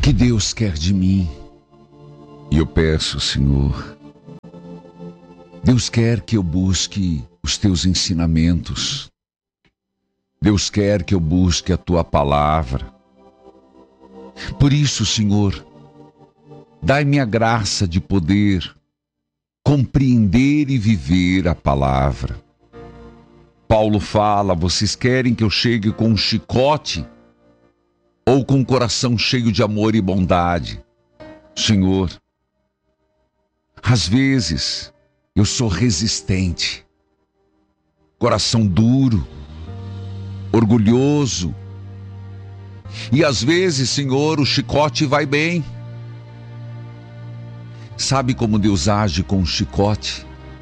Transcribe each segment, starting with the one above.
que Deus quer de mim? E eu peço, Senhor, Deus quer que eu busque os teus ensinamentos. Deus quer que eu busque a tua palavra. Por isso, Senhor, dai-me a graça de poder compreender e viver a palavra. Paulo fala: vocês querem que eu chegue com um chicote ou com um coração cheio de amor e bondade? Senhor, às vezes eu sou resistente, coração duro, orgulhoso. E às vezes, Senhor, o chicote vai bem. Sabe como Deus age com o chicote?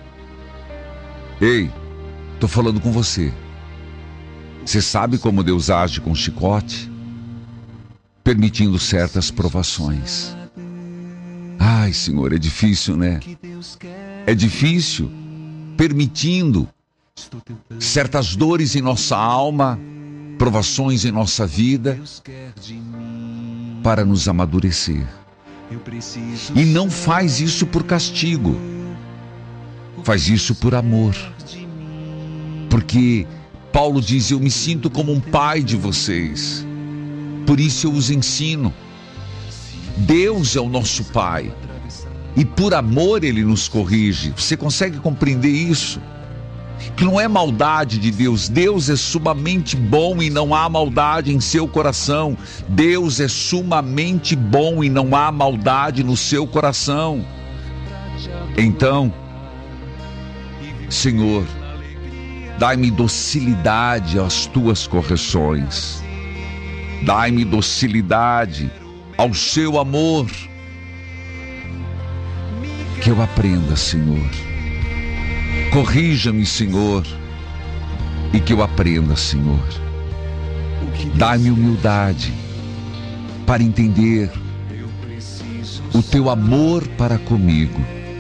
Ei, estou falando com você. Você sabe como Deus age com o chicote? Permitindo certas provações. Ai, Senhor, é difícil, né? É difícil, permitindo certas dores em nossa alma, provações em nossa vida, para nos amadurecer. E não faz isso por castigo, faz isso por amor. Porque Paulo diz: eu me sinto como um pai de vocês, por isso eu os ensino. Deus é o nosso pai, e por amor Ele nos corrige. Você consegue compreender isso? Que não é maldade de Deus. Deus é sumamente bom e não há maldade em seu coração. Deus é sumamente bom e não há maldade no seu coração. Então, Senhor, dai-me docilidade às tuas correções. Dai-me docilidade ao seu amor. Que eu aprenda, Senhor. Corrija-me, Senhor, e que eu aprenda, Senhor. Dá-me humildade para entender o teu amor para comigo.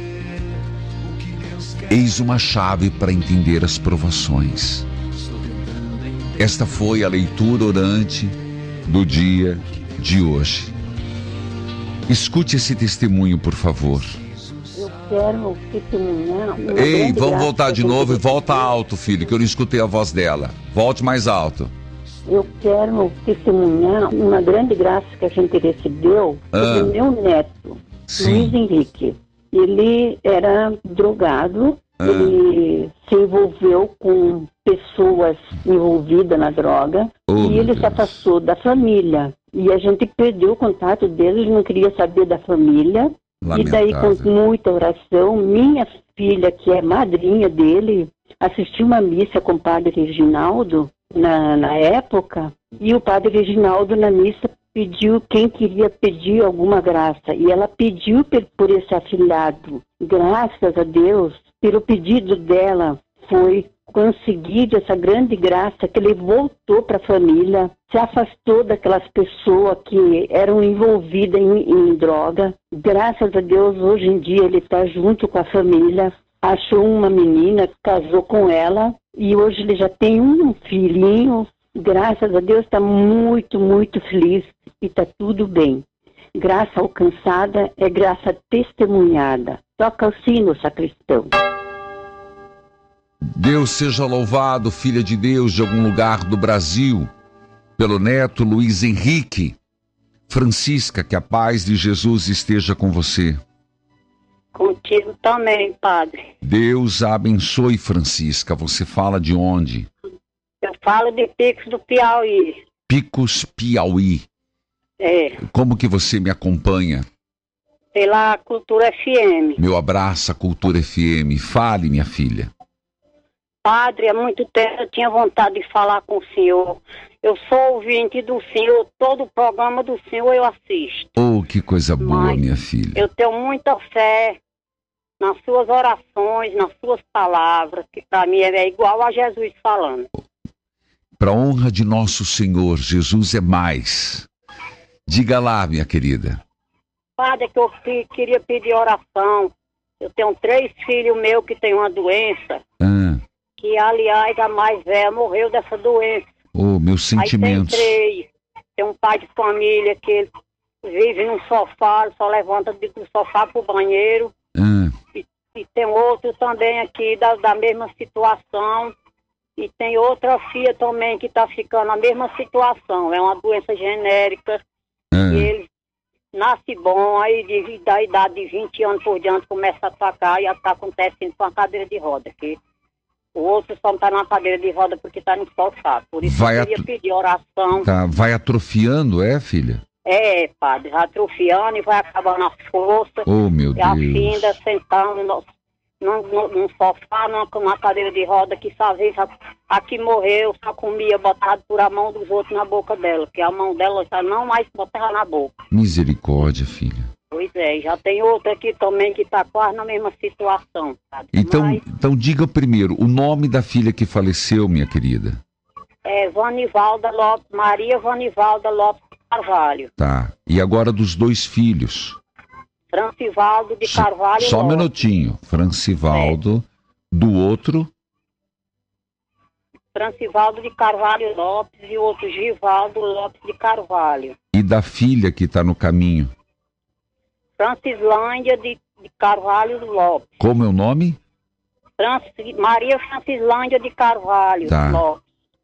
Eis uma chave para entender as provações. Esta foi a leitura orante do dia de hoje. Escute esse testemunho, por favor. Quero testemunhar. Ei, vamos voltar de novo e volta alto, filho, que eu não escutei a voz dela. Volte mais alto. Eu quero testemunhar uma grande graça que a gente recebeu do meu neto, Luiz Henrique. Ele era drogado, ele se envolveu com pessoas envolvidas na droga e ele se afastou da família. E a gente perdeu o contato dele, ele não queria saber da família. Lamentável. E daí, com muita oração, minha filha, que é madrinha dele, assistiu uma missa com o padre Reginaldo na época, e o padre Reginaldo na missa pediu quem queria pedir alguma graça, e ela pediu por esse afilhado. Graças a Deus, pelo pedido dela, foi conseguir essa grande graça que ele voltou para a família, se afastou daquelas pessoas que eram envolvidas em droga. Graças a Deus, hoje em dia ele está junto com a família, achou uma menina, casou com ela e hoje ele já tem um filhinho. Graças a Deus, está muito, muito feliz e está tudo bem. Graça alcançada é graça testemunhada. Toca o sino, sacristão. Deus seja louvado, filha de Deus, de algum lugar do Brasil, pelo neto Luiz Henrique. Francisca, que a paz de Jesus esteja com você. Contigo também, padre. Deus a abençoe, Francisca. Você fala de onde? Eu falo de Picos do Piauí. Picos, Piauí. É. Como que você me acompanha? Pela Cultura FM. Meu abraço à Cultura FM. Fale, minha filha. Padre, há muito tempo eu tinha vontade de falar com o senhor. Eu sou ouvinte do senhor, todo o programa do senhor eu assisto. Oh, que coisa boa, minha filha. Eu tenho muita fé nas suas orações, nas suas palavras, que para mim é igual a Jesus falando. Para a honra de nosso Senhor, Jesus é mais. Diga lá, minha querida. Padre, que eu queria pedir oração. Eu tenho 3 filhos meus que têm uma doença. Que, aliás, a mais velha morreu dessa doença. Oh, meus sentimentos. Aí tem 3. Tem um pai de família que vive num sofá, só levanta do sofá pro banheiro. E tem outro também aqui da mesma situação. E tem outra filha também que está ficando na mesma situação. É uma doença genérica. E ele nasce bom, aí da idade de 20 anos por diante começa a atacar e está acontecendo com a cadeira de roda. Que o outro só não está na cadeira de roda porque está no sofá. Por isso eu queria pedir oração. Tá, vai atrofiando, filha? É, padre, atrofiando e vai acabando a força. Oh, meu Deus. E a finda sentando num sofá, numa cadeira de roda, que só vez a que morreu só comia botado por a mão dos outros na boca dela, que a mão dela já não mais botava na boca. Misericórdia, filha. Pois é, já tem outra aqui também que está quase na mesma situação, sabe? Então diga primeiro, o nome da filha que faleceu, minha querida. É Vanivalda Lopes, Maria Vanivalda Lopes Carvalho. Tá, e agora dos 2 filhos? Francivaldo de Carvalho Só um Lopes. minutinho, Francivaldo, do outro? Francivaldo de Carvalho Lopes e o outro Givaldo Lopes de Carvalho. E da filha que está no caminho? Francislândia de Carvalho Lopes. Como é o nome? Maria Francislândia de Carvalho Lopes.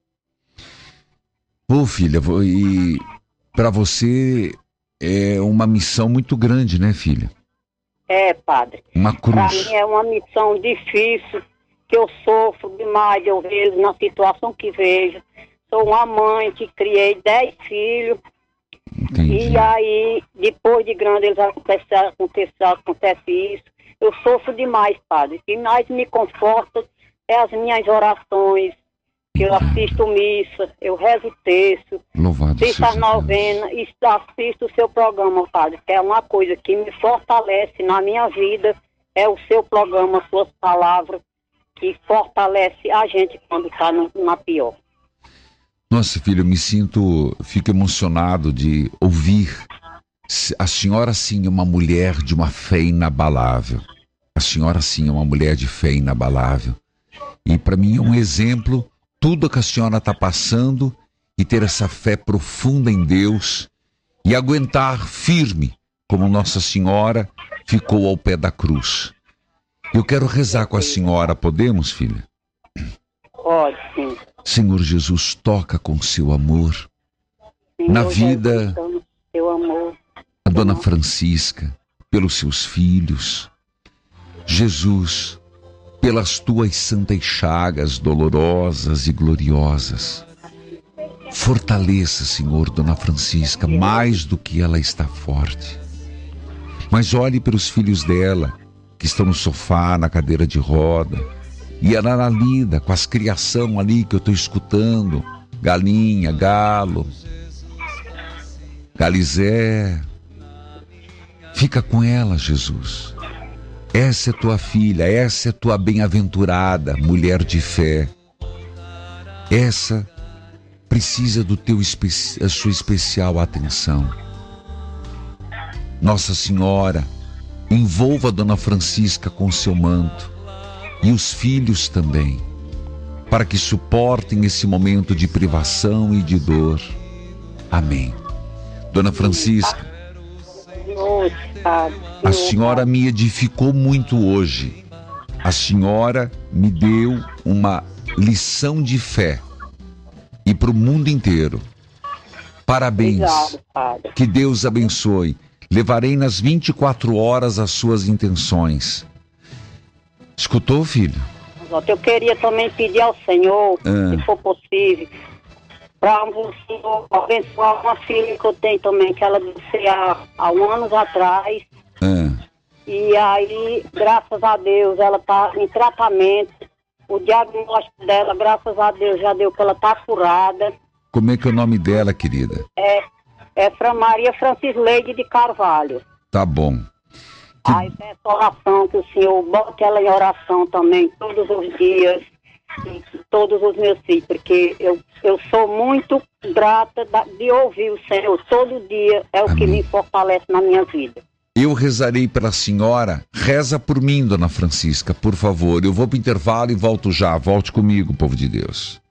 Ô, filha, e para você é uma missão muito grande, né, filha? É, padre. Uma cruz. Para mim é uma missão difícil, que eu sofro demais de eu ver eles na situação que vejo. Sou uma mãe que criei 10 filhos. Entendi. E aí, depois de grande, eles acontece isso. Eu sofro demais, padre. O que mais me conforta é as minhas orações, que eu assisto missa, eu rezo o texto, assisto as novenas e assisto o seu programa, padre, que é uma coisa que me fortalece na minha vida, é o seu programa, suas palavras, que fortalece a gente quando está na pior. Nossa, filha, fico emocionado de ouvir. A senhora, sim, é uma mulher de uma fé inabalável. A senhora, sim, é uma mulher de fé inabalável. E para mim é um exemplo, tudo que a senhora está passando, e ter essa fé profunda em Deus e aguentar firme, como Nossa Senhora ficou ao pé da cruz. Eu quero rezar com a senhora, podemos, filha? Pode, sim. Senhor Jesus, toca com seu amor na vida a Dona Francisca, pelos seus filhos. Jesus, pelas tuas santas chagas dolorosas e gloriosas. Fortaleça, Senhor, Dona Francisca, mais do que ela está forte. Mas olhe para os filhos dela, que estão no sofá, na cadeira de roda, e ela lida com as criação ali que eu estou escutando, galinha, galo, galizé. Fica com ela, Jesus. Essa é tua filha, essa é tua bem-aventurada mulher de fé. Essa precisa do a sua especial atenção. Nossa Senhora, envolva a Dona Francisca com seu manto e os filhos também, para que suportem esse momento de privação e de dor. Amém. Dona Francisca, a senhora me edificou muito hoje. A senhora me deu uma lição de fé e para o mundo inteiro. Parabéns. Obrigado, que Deus abençoe. Levarei nas 24 horas as suas intenções. Escutou, filho? Eu queria também pedir ao Senhor, se for possível, para o Senhor abençoar uma filha que eu tenho também, que ela disse há anos atrás. E aí, graças a Deus, ela está em tratamento. O diagnóstico dela, graças a Deus, já deu que ela está curada. Como é que é o nome dela, querida? É Maria Francisleide de Carvalho. Tá bom. Aí peço oração, que o Senhor bote ela em oração também, todos os dias, todos os meus filhos, porque eu sou muito grata de ouvir o Senhor todo dia, é o que me fortalece na minha vida. Eu rezarei pela senhora. Reza por mim, Dona Francisca, por favor. Eu vou para o intervalo e volto já. Volte comigo, povo de Deus.